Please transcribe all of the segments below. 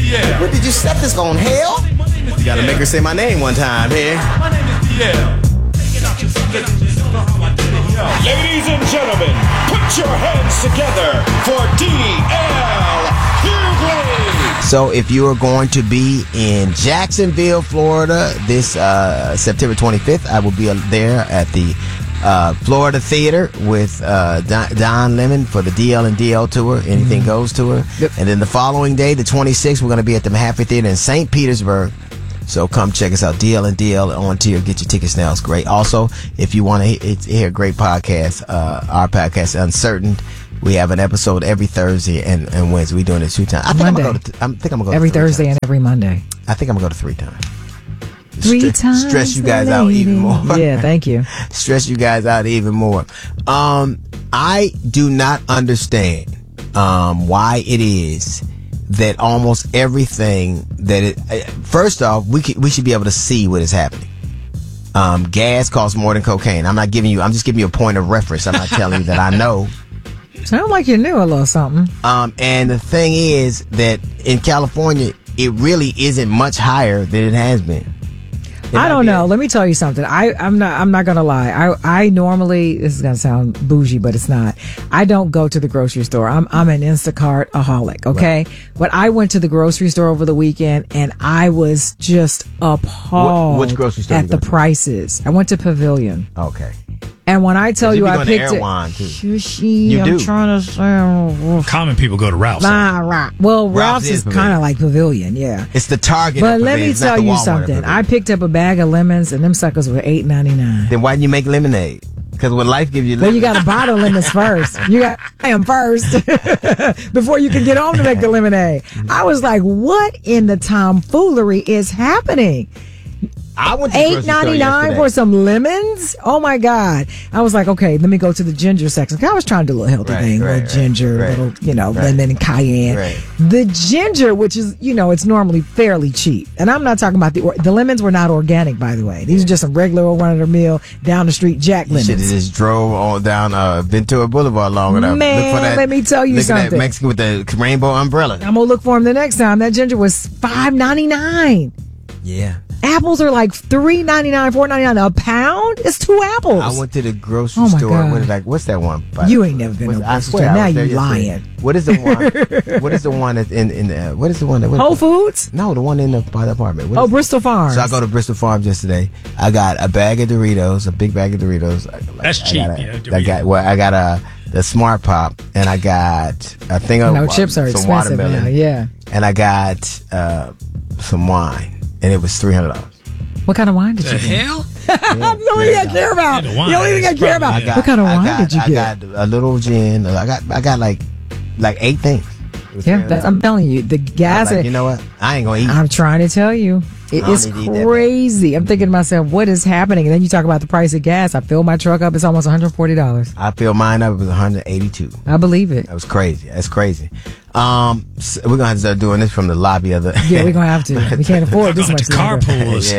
DL. What did you set this on, hell? You gotta make her say my name one time here. My name is DL. Ladies and gentlemen, put your hands together for DL Hughley. So if you are going to be in Jacksonville, Florida this September 25th, I will be there at the Florida Theater with Don Lemon for the DL and DL tour. Anything Goes tour. Yep. And then the following day, the 26th, we're going to be at the Mahaffey Theater in St. Petersburg. So come check us out. DL and DL on tier. Get your tickets now. It's great. Also, if you want to hear a great podcast, our podcast, Uncertain, we have an episode every Thursday and Wednesday. We're doing it 2 times. I think Monday. I'm going to go Every 3 Thursday times. and every Monday. I think I'm going to go to 3 times. 3 times. Stress you guys out even more. Yeah, thank you. Stress you guys out even more. I do not understand why it is that almost everything that it. First off, we should be able to see what is happening. Gas costs more than cocaine. I'm just giving you a point of reference. I'm not telling you that I know. Sound like you knew a little something. And the thing is that in California, it really isn't much higher than it has been. I don't know. Let me tell you something. I'm not gonna lie. I normally, this is gonna sound bougie, but it's not. I don't go to the grocery store. I'm an Instacart-aholic, okay? Right. But I went to the grocery store over the weekend and I was just appalled which grocery store at the prices. I went to Pavilion. Okay. And when I tell you I picked it, you I'm do. trying to say, common people go to Ralph's. Right. Well, Ralph's is kind of like Pavilion, yeah. It's the Target. But let me tell you something. I picked up a bag of lemons, and them suckers were $8.99. Then why didn't you make lemonade? Because when life gives you lemons. Well, you got to buy the lemons first. You got to buy them first before you can get home to make the lemonade. I was like, what in the tomfoolery is happening? I went to $8.99 for some lemons? Oh my God. I was like, okay, let me go to the ginger section. I was trying to do a little healthy thing, little ginger, little, lemon and cayenne. Right. The ginger, which is, it's normally fairly cheap. And I'm not talking about the lemons were not organic, by the way. These are just some regular old run-of-the-mill down the street Jack lemons. You should have just drove on down Ventura Boulevard long enough. Man, look for that, let me tell you something. Look at that Mexican with the rainbow umbrella. I'm going to look for him the next time. That ginger was $5.99. Yeah. Apples are like $3.99, $4.99 a pound. It's 2 apples. I went to the grocery store. God. What's that one? You ain't never been to a grocery store. Now you lying. What is the one? What is the one that's in what is the one that Whole Foods? No, the one in the apartment. Bristol Farms. So I go to Bristol Farms yesterday. I got a bag of Doritos, a big bag of Doritos. That's cheap. I got the Smart Pop, and I got a thing of chips are some expensive watermelon. now. Yeah. And I got some wine. And it was $300. What kind of wine did you get? Hell? That's the only thing I care about. The only thing I care about. What kind of wine did you get? I got a little gin. I got like 8 things. Yeah, I'm telling you, the gas. You know what? I ain't gonna eat. I'm trying to tell you, it's crazy. I'm thinking to myself, what is happening? And then you talk about the price of gas. I fill my truck up; it's almost $140. I filled mine up; it was $182. I believe it. That was crazy. That's crazy. So we're gonna have to start doing this from the lobby of the. Yeah, we're gonna have to. We can't afford this much. Carpools.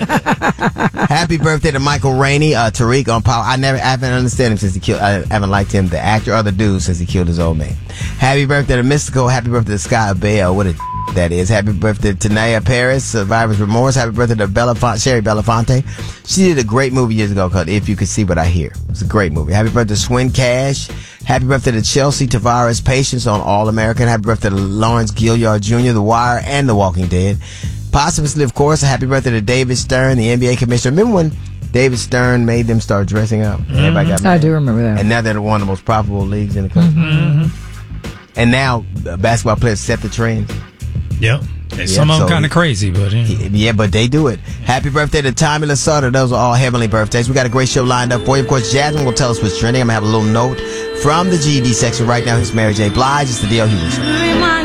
Happy birthday to Michael Rainey, Tariq on Power. I haven't understood him since he killed. I haven't liked him, the actor or the dude, since he killed his old man. Happy birthday to Mystical. Happy birthday to Sky Bell. What a that is. Happy birthday to Naya Paris, Survivor's Remorse. Happy birthday to Sherry Belafonte. She did a great movie years ago called If You Could See What I Hear. It's a great movie. Happy birthday to Swin Cash. Happy birthday to Chelsea Tavares Patience on All American. Happy birthday to Lawrence Gilliard Jr., The Wire, and The Walking Dead. Posthumously, of course, a happy birthday to David Stern, the NBA commissioner. Remember when David Stern made them start dressing up? Everybody got mad. I do remember that. And now they're one of the most profitable leagues in the country. And now basketball players set the trends. Yep. Some of them kind of crazy, but yeah, but they do it. Happy birthday to Tommy Lasorda. Those are all heavenly birthdays. We got a great show lined up for you. Of course, Jasmine will tell us what's trending. I'm gonna have a little note from the GD section right now. Here's Mary J. Blige. It's the DL Hughley Show.